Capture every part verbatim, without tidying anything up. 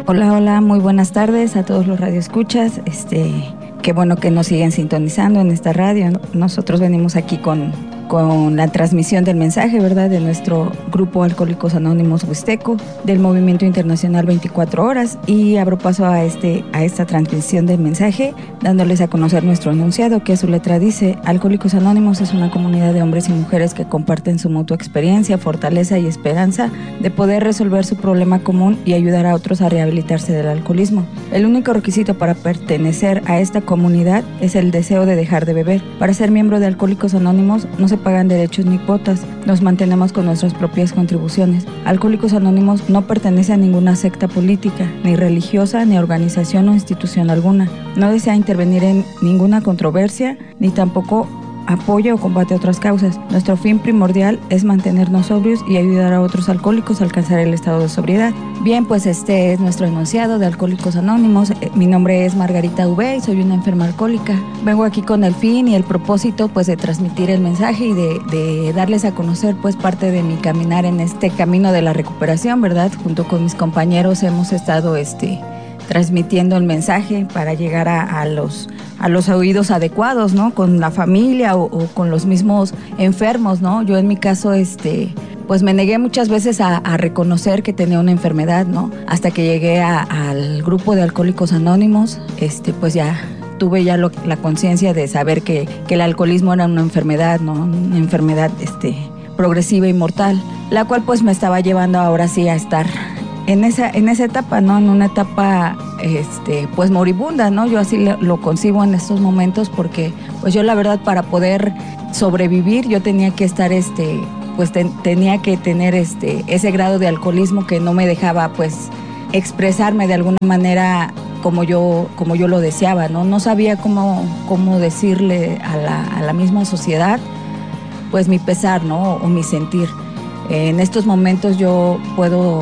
Hola, hola, muy buenas tardes a todos los radioescuchas. Este, qué bueno que nos siguen sintonizando en esta radio. Nosotros venimos aquí con, con la transmisión del mensaje, ¿verdad?, de nuestro grupo Alcohólicos Anónimos Huisteco, del Movimiento Internacional veinticuatro horas, y abro paso a, este, a esta transmisión del mensaje, dándoles a conocer nuestro enunciado, que su letra dice: Alcohólicos Anónimos es una comunidad de hombres y mujeres que comparten su mutua experiencia, fortaleza y esperanza de poder resolver su problema común y ayudar a otros a rehabilitarse del alcoholismo. El único requisito para pertenecer a esta comunidad es el deseo de dejar de beber. Para ser miembro de Alcohólicos Anónimos no se pagan derechos ni cuotas, nos mantenemos con nuestras propias contribuciones. Alcohólicos Anónimos no pertenece a ninguna secta política, ni religiosa, ni organización o institución alguna. No desea intervenir en ninguna controversia, ni tampoco apoya o combate otras causas. Nuestro fin primordial es mantenernos sobrios y ayudar a otros alcohólicos a alcanzar el estado de sobriedad. Bien, pues este es nuestro enunciado de Alcohólicos Anónimos. Mi nombre es Margarita Ube y soy una enferma alcohólica. Vengo aquí con el fin y el propósito, pues, de transmitir el mensaje y de, de darles a conocer, pues, parte de mi caminar en este camino de la recuperación, ¿verdad? Junto con mis compañeros hemos estado este transmitiendo el mensaje para llegar a, a los a los oídos adecuados, ¿no? Con la familia o, o con los mismos enfermos, ¿no? Yo en mi caso, este, pues me negué muchas veces a, a reconocer que tenía una enfermedad, ¿no? Hasta que llegué a, al grupo de Alcohólicos Anónimos, este, pues ya tuve ya lo, la conciencia de saber que, que el alcoholismo era una enfermedad, ¿no? Una enfermedad, este, progresiva y mortal, la cual pues me estaba llevando ahora sí a estar en esa, en esa etapa, ¿no? En una etapa, este, pues moribunda, ¿no? Yo así lo, lo concibo en estos momentos porque, pues yo la verdad, para poder sobrevivir, yo tenía que estar, este, pues ten, tenía que tener este, ese grado de alcoholismo que no me dejaba, pues, expresarme de alguna manera como yo, como yo lo deseaba, ¿no? No sabía cómo, cómo decirle a la, a la misma sociedad, pues, mi pesar, ¿no? O mi sentir. En estos momentos yo puedo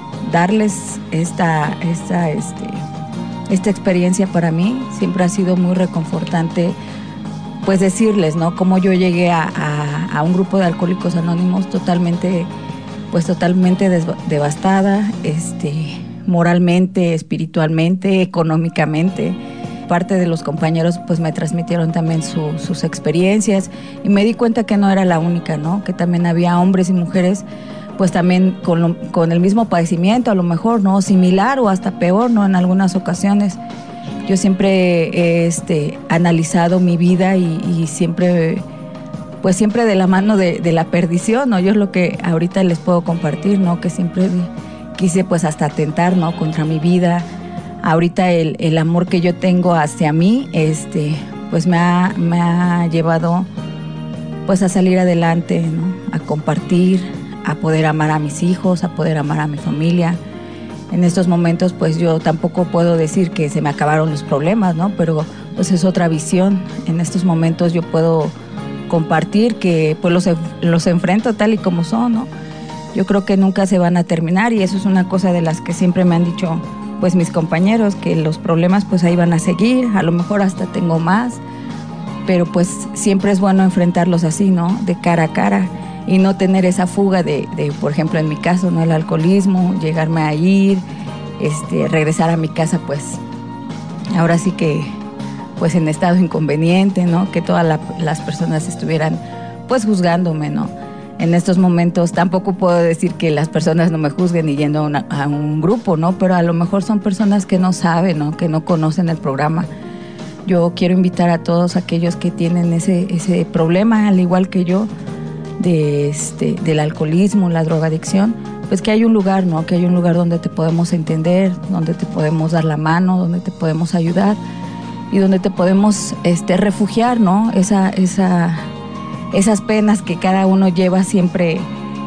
darles esta, esta, este, esta experiencia. Para mí siempre ha sido muy reconfortante, pues decirles, ¿no? Cómo yo llegué a, a, a un grupo de Alcohólicos Anónimos totalmente, pues totalmente des, devastada, este, moralmente, espiritualmente, económicamente. Parte de los compañeros pues me transmitieron también su, sus experiencias y me di cuenta que no era la única, ¿no? Que también había hombres y mujeres pues también con, lo, con el mismo padecimiento, a lo mejor, ¿no? Similar o hasta peor, ¿no? En algunas ocasiones. Yo siempre he este, analizado mi vida y, y siempre, pues siempre de la mano de, de la perdición, ¿no? Yo es lo que ahorita les puedo compartir, ¿no? Que siempre quise pues hasta atentar, ¿no? Contra mi vida. Ahorita el, el amor que yo tengo hacia mí, este, pues me ha, me ha llevado pues a salir adelante, ¿no? A compartir, a poder amar a mis hijos, a poder amar a mi familia. En estos momentos, pues yo tampoco puedo decir que se me acabaron los problemas, ¿no? Pero pues es otra visión. En estos momentos yo puedo compartir que pues los, los enfrento tal y como son, ¿no? Yo creo que nunca se van a terminar y eso es una cosa de las que siempre me han dicho pues mis compañeros, que los problemas pues ahí van a seguir, a lo mejor hasta tengo más, pero pues siempre es bueno enfrentarlos así, ¿no? De cara a cara. Y no tener esa fuga de, de, por ejemplo, en mi caso, ¿no? El alcoholismo, llegarme a ir, este, regresar a mi casa, pues, ahora sí que, pues, en estado inconveniente, ¿no? Que todas la, las personas estuvieran, pues, juzgándome, ¿no? En estos momentos tampoco puedo decir que las personas no me juzguen y yendo a, una, a un grupo, ¿no? Pero a lo mejor son personas que no saben, ¿no? Que no conocen el programa. Yo quiero invitar a todos aquellos que tienen ese, ese problema, al igual que yo, de este, del alcoholismo, la drogadicción, pues que hay un lugar, ¿no? Que hay un lugar donde te podemos entender, donde te podemos dar la mano, donde te podemos ayudar y donde te podemos este, refugiar, ¿no? Esa, esa, esas penas que cada uno lleva siempre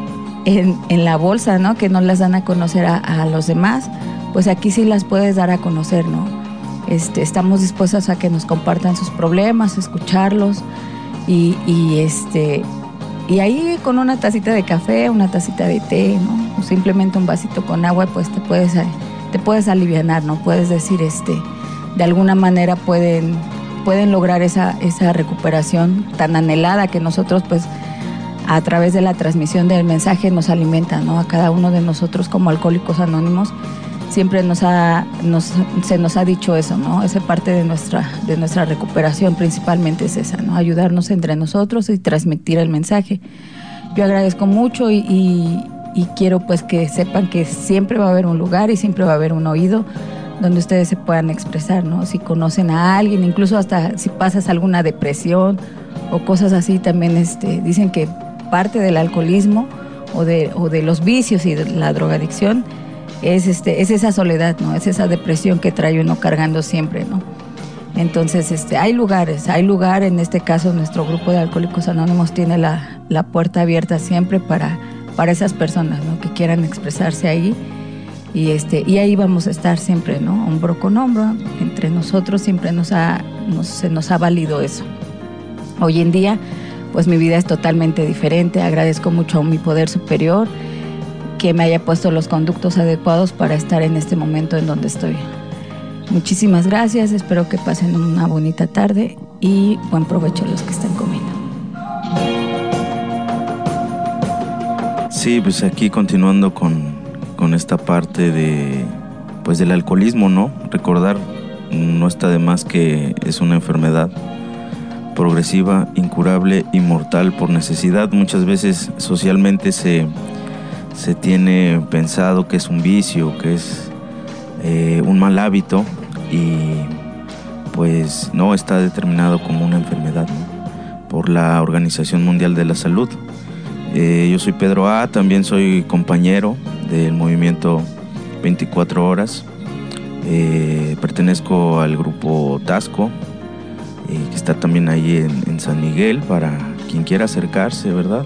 en, en la bolsa, ¿no? Que no las dan a conocer a, a los demás, pues aquí sí las puedes dar a conocer, ¿no? Este, estamos dispuestos a que nos compartan sus problemas, escucharlos y, y este... Y ahí con una tacita de café, una tacita de té, ¿no? O simplemente un vasito con agua, pues te puedes, te puedes alivianar, ¿no? Puedes decir, este, de alguna manera pueden, pueden lograr esa, esa recuperación tan anhelada que nosotros, pues, a través de la transmisión del mensaje nos alimenta, ¿no? A cada uno de nosotros como Alcohólicos Anónimos, siempre nos ha, nos, se nos ha dicho eso, ¿no? Esa parte de nuestra, de nuestra recuperación principalmente es esa, ¿no? Ayudarnos entre nosotros y transmitir el mensaje. Yo agradezco mucho y, y, y quiero pues que sepan que siempre va a haber un lugar y siempre va a haber un oído donde ustedes se puedan expresar, ¿no? Si conocen a alguien, incluso hasta si pasas alguna depresión o cosas así, también este, dicen que parte del alcoholismo o de, o de los vicios y de la drogadicción es, este, es esa soledad, ¿no? Es esa depresión que trae uno cargando siempre, ¿no? Entonces, este, hay lugares, hay lugar, en este caso nuestro grupo de Alcohólicos Anónimos tiene la, la puerta abierta siempre para, para esas personas, ¿no? Que quieran expresarse ahí. Y, este, y ahí vamos a estar siempre, ¿no? Hombro con hombro, entre nosotros siempre nos ha, nos, se nos ha valido eso. Hoy en día, pues mi vida es totalmente diferente. Agradezco mucho a mi poder superior que me haya puesto los conductos adecuados para estar en este momento en donde estoy. Muchísimas gracias, espero que pasen una bonita tarde y buen provecho a los que están comiendo. Sí, pues aquí continuando con... con esta parte de, pues del alcoholismo, ¿no? Recordar, no está de más que es una enfermedad progresiva, incurable y mortal por necesidad. Muchas veces socialmente se, se tiene pensado que es un vicio, que es eh, un mal hábito y pues no, está determinado como una enfermedad, ¿no? Por la Organización Mundial de la Salud. Eh, yo soy Pedro A., también soy compañero del movimiento veinticuatro horas. Eh, pertenezco al grupo Tasco, eh, que está también ahí en, en San Miguel, para quien quiera acercarse, ¿verdad?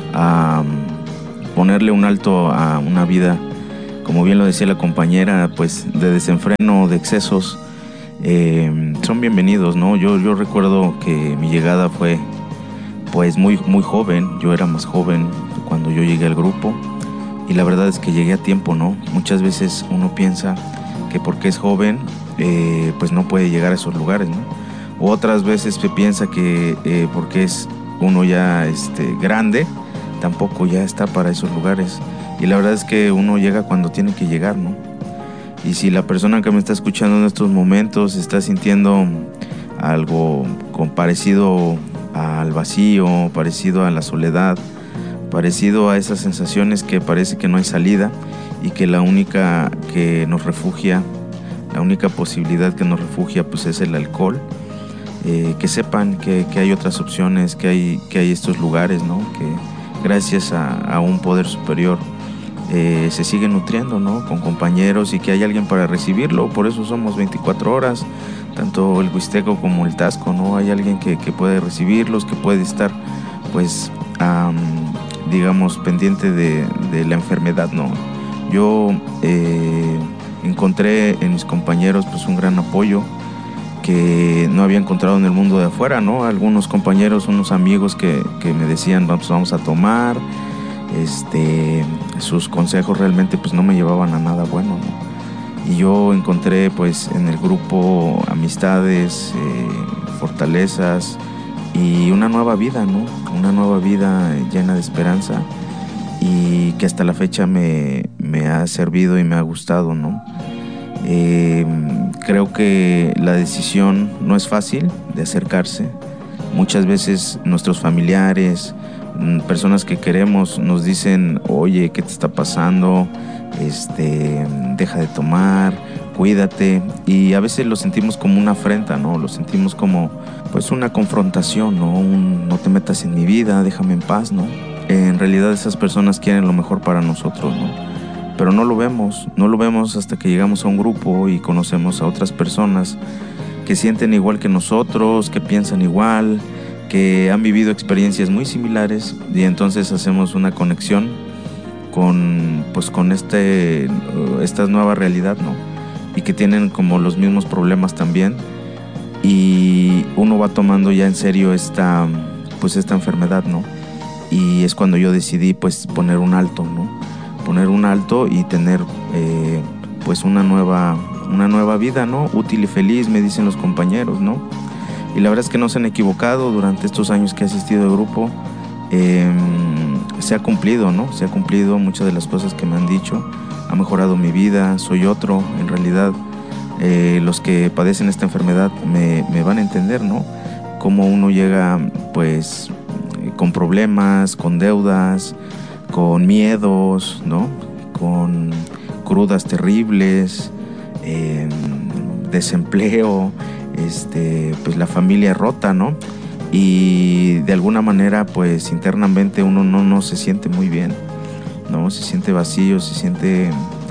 A um, ponerle un alto a una vida, como bien lo decía la compañera, pues de desenfreno, de excesos, eh, son bienvenidos, ¿no? Yo, yo recuerdo que mi llegada fue pues muy, muy joven, yo era más joven cuando yo llegué al grupo. Y la verdad es que llegué a tiempo, ¿no? Muchas veces uno piensa que porque es joven, eh, pues no puede llegar a esos lugares, ¿no? O otras veces se piensa que eh, porque es uno ya este, grande, tampoco ya está para esos lugares. Y la verdad es que uno llega cuando tiene que llegar, ¿no? Y si la persona que me está escuchando en estos momentos está sintiendo algo con parecido al vacío, parecido a la soledad, parecido a esas sensaciones que parece que no hay salida y que la única que nos refugia, la única posibilidad que nos refugia pues es el alcohol, eh, que sepan que, que hay otras opciones, que hay, que hay estos lugares, ¿no? Que gracias a, a un poder superior eh, se sigue nutriendo, ¿no? Con compañeros y que hay alguien para recibirlo. Por eso somos veinticuatro horas, tanto el Huisteco como el Tasco, ¿no? Hay alguien que, que puede recibirlos, que puede estar pues um, digamos, pendiente de, de la enfermedad, ¿no? Yo eh, encontré en mis compañeros pues un gran apoyo que no había encontrado en el mundo de afuera, ¿no? Algunos compañeros, unos amigos que, que me decían, vamos, vamos a tomar, este, sus consejos realmente pues no me llevaban a nada bueno, ¿no? Y yo encontré pues en el grupo amistades, eh, fortalezas y una nueva vida, ¿no? Una nueva vida llena de esperanza y que hasta la fecha me, me ha servido y me ha gustado, ¿no? Eh, creo que la decisión no es fácil de acercarse. Muchas veces nuestros familiares, personas que queremos, nos dicen, oye, ¿qué te está pasando? Este, deja de tomar, cuídate. Y a veces lo sentimos como una afrenta, ¿no? Lo sentimos como pues una confrontación, ¿no? Un, no te metas en mi vida, déjame en paz, ¿no? En realidad esas personas quieren lo mejor para nosotros, ¿no? Pero no lo vemos, no lo vemos hasta que llegamos a un grupo y conocemos a otras personas que sienten igual que nosotros, que piensan igual, que han vivido experiencias muy similares y entonces hacemos una conexión con, pues, con este, esta nueva realidad, ¿no? Y que tienen como los mismos problemas también. Y uno va tomando ya en serio esta, pues esta enfermedad, ¿no? Y es cuando yo decidí pues poner un alto, ¿no? Poner un alto y tener eh, pues una nueva, una nueva vida, ¿no? Útil y feliz, me dicen los compañeros, ¿no? Y la verdad es que no se han equivocado durante estos años que he asistido al grupo. Eh, se ha cumplido, ¿no? Se ha cumplido muchas de las cosas que me han dicho. ha mejorado mi vida, soy otro, en realidad eh, los que padecen esta enfermedad me, me van a entender, ¿no? Cómo uno llega pues con problemas, con deudas, con miedos, ¿no? Con crudas terribles, eh, desempleo, este, pues la familia rota, ¿no? Y de alguna manera pues internamente uno no, no se siente muy bien, ¿no? Se siente vacío, se siente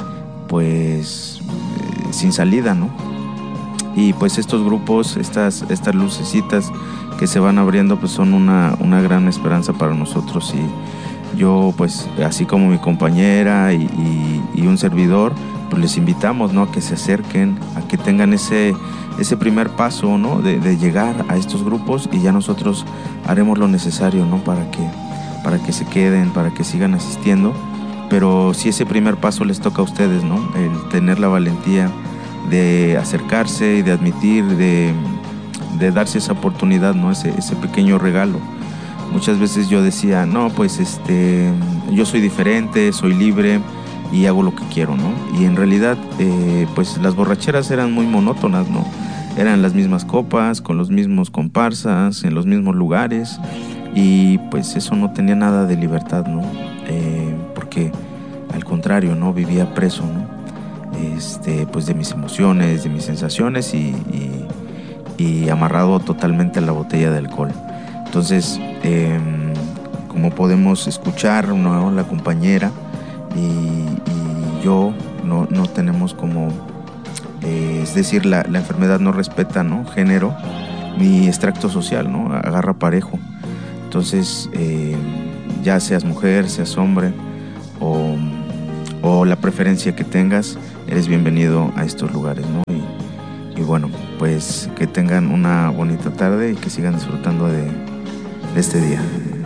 pues eh, sin salida, ¿no? Y pues estos grupos, estas, estas lucecitas que se van abriendo pues son una, una gran esperanza para nosotros. Y yo pues así como mi compañera y, y, y un servidor, pues les invitamos, ¿no? A que se acerquen, a que tengan ese, ese primer paso, ¿no? De, de llegar a estos grupos, y ya nosotros haremos lo necesario, ¿no? Para que, para que se queden, para que sigan asistiendo. Pero si ese primer paso les toca a ustedes, ¿no? El tener la valentía de acercarse y de admitir, de, de darse esa oportunidad, ¿no? Ese, ese pequeño regalo. Muchas veces yo decía, no, pues este, yo soy diferente, soy libre y hago lo que quiero, ¿no? Y en realidad, eh, pues las borracheras eran muy monótonas, ¿no? Eran las mismas copas, con los mismos comparsas, en los mismos lugares, y pues eso no tenía nada de libertad, ¿no? Eh, porque al contrario, ¿no? Vivía preso, ¿no? Este, pues de mis emociones, de mis sensaciones y, y, y amarrado totalmente a la botella de alcohol. Entonces, eh, como podemos escuchar, ¿no? La compañera y, y yo no, no tenemos como, eh, es decir, la, la enfermedad no respeta, ¿no? Género ni extracto social, ¿no? Agarra parejo. Entonces, eh, ya seas mujer, seas hombre o, o la preferencia que tengas, eres bienvenido a estos lugares, ¿no? Y, y bueno, pues que tengan una bonita tarde y que sigan disfrutando de, de este día.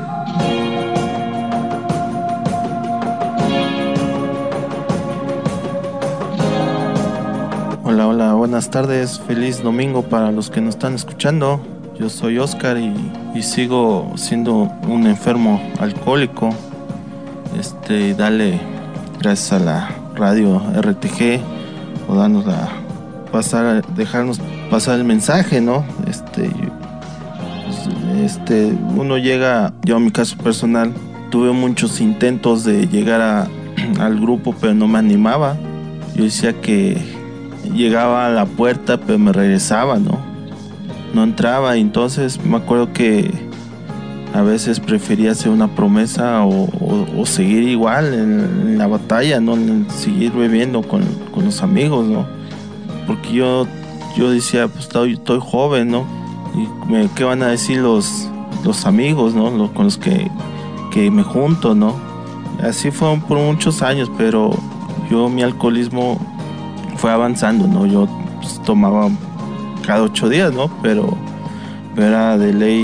Hola, hola, buenas tardes, feliz domingo para los que nos están escuchando. Yo soy Oscar y, y sigo siendo un enfermo alcohólico. Este, dale gracias a la radio R T G por darnos a pasar, dejarnos pasar el mensaje, ¿no? Este, pues, este, uno llega, yo en mi caso personal, tuve muchos intentos de llegar a, al grupo, pero no me animaba. Yo decía que llegaba a la puerta, pero me regresaba, ¿no? No entraba, y entonces me acuerdo que a veces prefería hacer una promesa o, o, o seguir igual en, en la batalla, ¿no? En seguir bebiendo con, con los amigos, ¿no? Porque yo, yo decía, pues estoy, estoy joven, ¿no? Y me, ¿qué van a decir los, los amigos, ¿no? Los, con los que, que me junto, ¿no? Así fue por muchos años, pero yo, mi alcoholismo fue avanzando, ¿no? Yo pues, tomaba cada ocho días, ¿no? Pero, pero era de ley,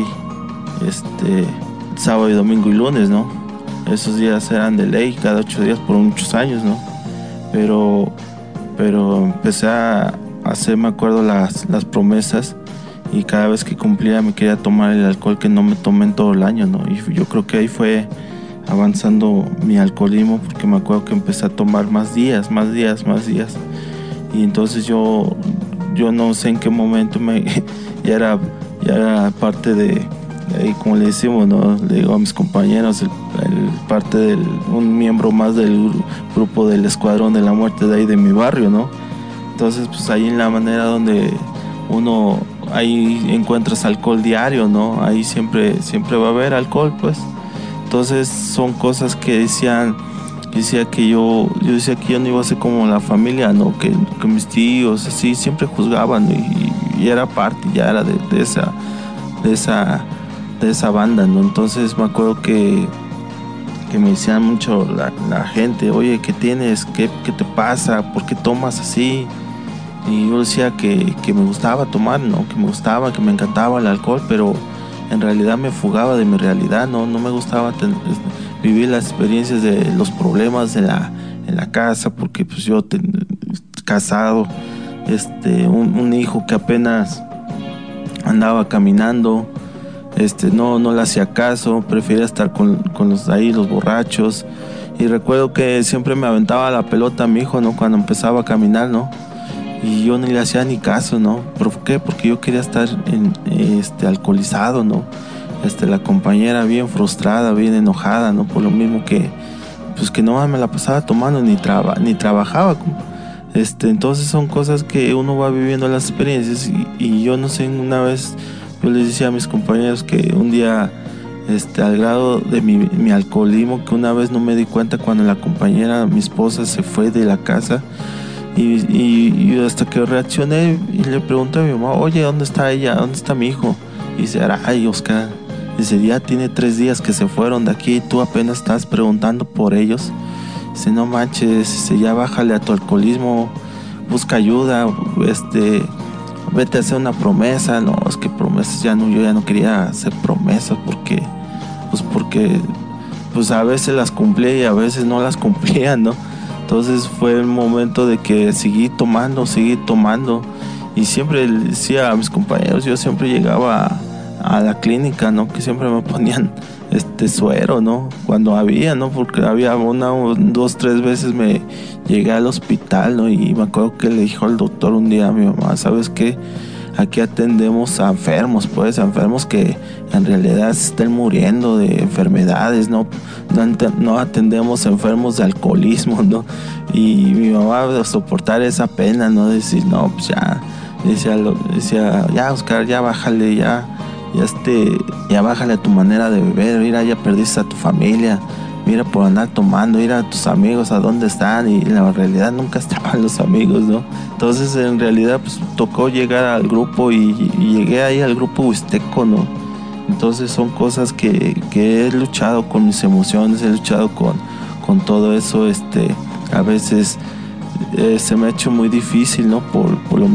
este, sábado y domingo y lunes, ¿no? Esos días eran de ley, cada ocho días por muchos años, ¿no? Pero, pero empecé a hacer, me acuerdo, las, las promesas, y cada vez que cumplía me quería tomar el alcohol que no me tomé en todo el año, ¿no? Y yo creo que ahí fue avanzando mi alcoholismo, porque me acuerdo que empecé a tomar más días, más días, más días. Y entonces yo, yo no sé en qué momento me, ya, era, ya era parte de, de, como le decimos, ¿no? Le digo a mis compañeros, el, el parte del, un miembro más del grupo del Escuadrón de la Muerte de ahí de mi barrio, ¿no? Entonces pues ahí en la manera donde uno, ahí encuentras alcohol diario, ¿no? Ahí siempre, siempre va a haber alcohol, pues. Entonces son cosas que decían, decía que yo, yo decía que yo no iba a ser como la familia, ¿no? Que, que mis tíos así siempre juzgaban, ¿no? y, y era parte, ya era de, de esa, de esa, de esa banda, ¿no? Entonces me acuerdo que, que me decían mucho la, la gente, oye, ¿qué tienes? ¿Qué, qué te pasa? ¿Por qué tomas así? Y yo decía que, que me gustaba tomar, ¿no? Que me gustaba, que me encantaba el alcohol, pero en realidad me fugaba de mi realidad, ¿no? No me gustaba tener, vivir las experiencias de los problemas de la, en la casa, porque pues yo ten, casado, este, un, un hijo que apenas andaba caminando, este, no, no le hacía caso, prefería estar con, con los ahí, los borrachos, Y recuerdo que siempre me aventaba la pelota a mi hijo, ¿no? Cuando empezaba a caminar, ¿no? Y yo no le hacía ni caso, ¿no? ¿Por qué? Porque yo quería estar en, este, alcoholizado, ¿no? Este, la compañera bien frustrada, bien enojada, ¿no? Por lo mismo que, pues que no me la pasaba tomando ni, traba, ni trabajaba. Este, entonces son cosas que uno va viviendo las experiencias y, y yo no sé, una vez yo les decía a mis compañeros que un día, este, al grado de mi, mi alcoholismo, que una vez no me di cuenta cuando la compañera, mi esposa, se fue de la casa. Y, y, y hasta que reaccioné y le pregunté a mi mamá, oye, ¿dónde está ella? ¿Dónde está mi hijo? Y dice, ay, Oscar, dice, ya tiene tres días que se fueron de aquí y tú apenas estás preguntando por ellos. Dice, no manches, dice, ya bájale a tu alcoholismo, busca ayuda, este, vete a hacer una promesa. No, es que promesas ya no, yo ya no quería hacer promesas porque, pues porque, pues a veces las cumplía y a veces no las cumplía, ¿no? Entonces fue el momento de que seguí tomando, seguí tomando. Y siempre le decía a mis compañeros, yo siempre llegaba a, a la clínica, ¿no? Que siempre me ponían este suero, ¿no? Cuando había, ¿no? Porque había una, dos, tres veces me llegué al hospital, ¿no? Y me acuerdo que le dijo al doctor un día a mi mamá, ¿sabes qué? Aquí atendemos a enfermos, pues, a enfermos que en realidad se estén muriendo de enfermedades, ¿no? No, no atendemos a enfermos de alcoholismo, ¿no? Y mi mamá de soportar esa pena, ¿no? Decir, no, pues ya, decía, decía, ya, Oscar, ya bájale, ya, ya, este, ya bájale a tu manera de beber, mira, ya perdiste a tu familia, mira, por andar tomando, mira a tus amigos a dónde están, y en la realidad nunca estaban los amigos, ¿no? Entonces en realidad pues tocó llegar al grupo y, y llegué ahí al grupo huisteco, ¿no? Entonces son cosas que, que he luchado con mis emociones, he luchado con, con todo eso, este, a veces eh, se me ha hecho muy difícil, ¿no? Por, por lo